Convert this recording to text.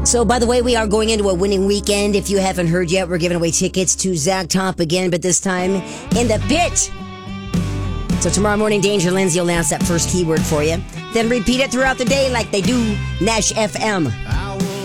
So, by the way, we are going into a winning weekend. If you haven't heard yet, we're giving away tickets to Zach Top again, but this time in the pit. So tomorrow morning, Danger Lindsay will announce that first keyword for you. Then repeat it throughout the day like they do Nash FM.